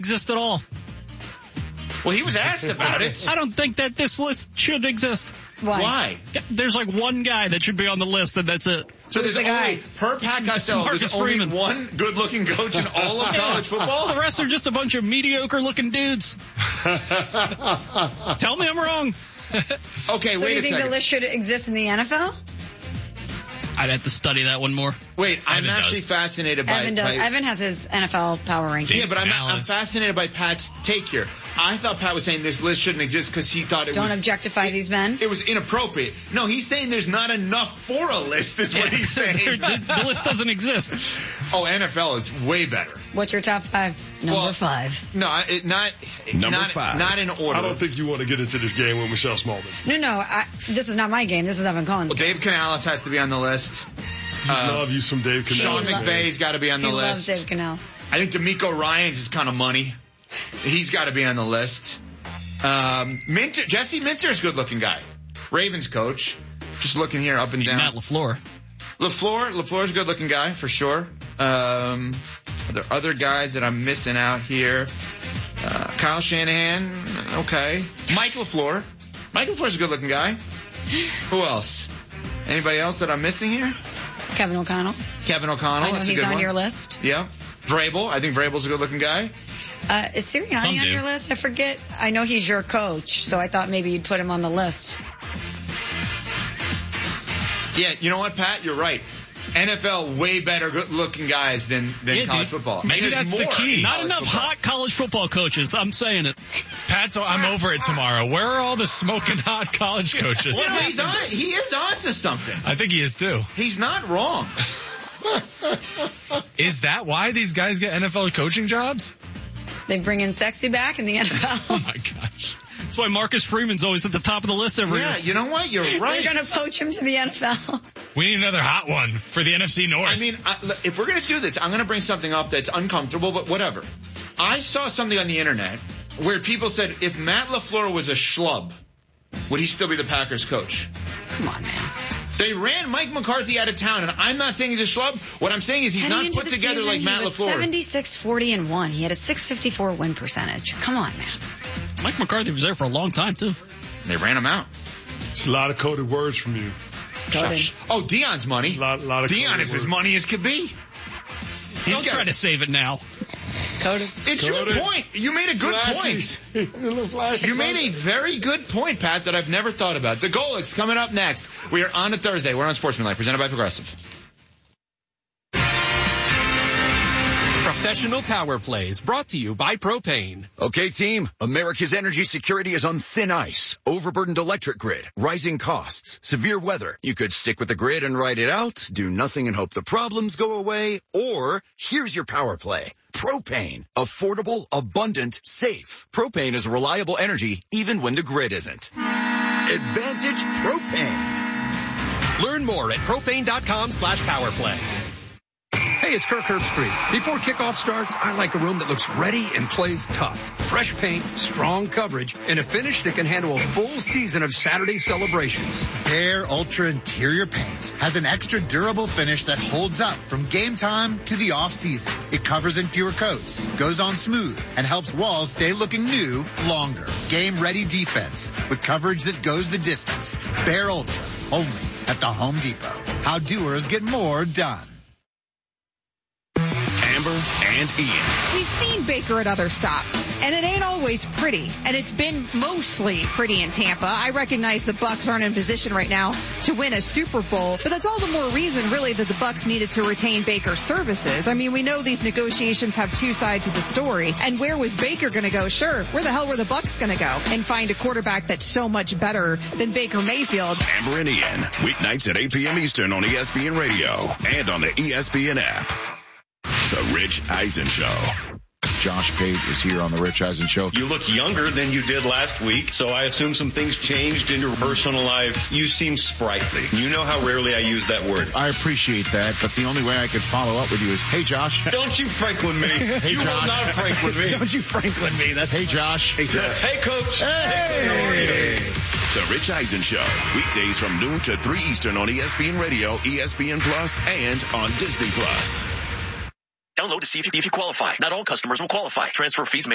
exist at all. Well, he was asked about it. I don't think that this list should exist. Why? There's like one guy that should be on the list, and that's it. So there's only, per Pat Costello, there's only one good-looking coach in all of college football? The rest are just a bunch of mediocre-looking dudes. Tell me I'm wrong. Okay, so wait a second. So you think the list should exist in the NFL? I'd have to study that one more. Wait, I'm actually fascinated by... Evan has his NFL power rankings. Yeah, but I'm fascinated by Pat's take here. I thought Pat was saying this list shouldn't exist because he thought Don't objectify these men? It was inappropriate. No, he's saying there's not enough for a list is what he's saying. The list doesn't exist. Oh, NFL is way better. What's your top 5? Number 5. No, not in order. I don't think you want to get into this game with Michelle Smallman. No, this is not my game. This is Evan Cohen's game. Dave Canales has to be on the list. Love you some Dave Canales. Sean McVay's got to be on the list. He loves Dave Canales. I think D'Amico Ryans is kind of money. He's got to be on the list. Jesse Minter's a good-looking guy. Ravens coach. Just looking here up and down. Matt LaFleur. LaFleur's a good-looking guy, for sure. Are there other guys that I'm missing out here? Kyle Shanahan, okay. Mike LaFleur. Mike LaFleur's a good-looking guy. Who else? Anybody else that I'm missing here? Kevin O'Connell. I know that's a good one. He's on your list. Yeah. Vrabel. I think Vrabel's a good-looking guy. Is Sirianni on your list? I forget. I know he's your coach, so I thought maybe you'd put him on the list. Yeah, you know what, Pat? You're right. NFL way better good-looking guys than college football. Maybe that's the key. Not enough hot college football coaches. I'm saying it. Pat, so I'm over it tomorrow. Where are all the smoking hot college coaches? Well, he is on to something. I think he is too. He's not wrong. Is that why these guys get NFL coaching jobs? They bring in sexy back in the NFL. Oh my gosh. That's why Marcus Freeman's always at the top of the list every year. Yeah, you know what? You're right. They're going to poach him to the NFL. We need another hot one for the NFC North. I mean, if we're going to do this, I'm going to bring something up that's uncomfortable, but whatever. I saw something on the internet where people said if Matt LaFleur was a schlub, would he still be the Packers coach? Come on, man. They ran Mike McCarthy out of town, and I'm not saying he's a schlub. What I'm saying is he's not put together like Matt LaFleur. 76-40-1. He had a .654 win percentage. Come on, man. Mike McCarthy was there for a long time, too. They ran him out. It's a lot of coded words from you. Shush. Oh, Deion's money. Lot of Deion is as money as could be. Don't try to save it now. Coded. It's your point. You made a good point. You made a very good point, Pat, that I've never thought about. The Golics coming up next. We are on a Thursday. We're on Sportsmanlike, presented by Progressive. Professional Power Plays, brought to you by Propane. Okay, team, America's energy security is on thin ice. Overburdened electric grid, rising costs, severe weather. You could stick with the grid and ride it out, do nothing and hope the problems go away, or here's your power play. Propane. Affordable, abundant, safe. Propane is reliable energy even when the grid isn't. Advantage Propane. Learn more at propane.com/powerplay. Hey, it's Kirk Herbstreit. Before kickoff starts, I like a room that looks ready and plays tough. Fresh paint, strong coverage, and a finish that can handle a full season of Saturday celebrations. Behr Ultra Interior Paint has an extra durable finish that holds up from game time to the off-season. It covers in fewer coats, goes on smooth, and helps walls stay looking new longer. Game-ready defense with coverage that goes the distance. Behr Ultra, only at the Home Depot. How doers get more done. Amber and Ian. We've seen Baker at other stops, and it ain't always pretty, and it's been mostly pretty in Tampa. I recognize the Bucs aren't in position right now to win a Super Bowl, but that's all the more reason, really, that the Bucs needed to retain Baker's services. I mean, we know these negotiations have two sides of the story, and where was Baker going to go? Sure, where the hell were the Bucs going to go and find a quarterback that's so much better than Baker Mayfield? Amber and Ian, weeknights at 8 p.m. Eastern on ESPN Radio and on the ESPN app. The Rich Eisen Show. Josh Pate is here on the Rich Eisen Show. You look younger than you did last week, so I assume some things changed in your personal life. You seem sprightly. You know how rarely I use that word. I appreciate that, but the only way I could follow up with you is, hey, Josh. Don't you Franklin me. Hey, you Josh. will not Franklin me. Don't you Franklin me. That's hey, Josh. Hey, Coach. Hey. The Rich Eisen Show. Weekdays from noon to 3 Eastern on ESPN Radio, ESPN Plus, and on Disney Plus. Download to see if you qualify. Not all customers will qualify. Transfer fees may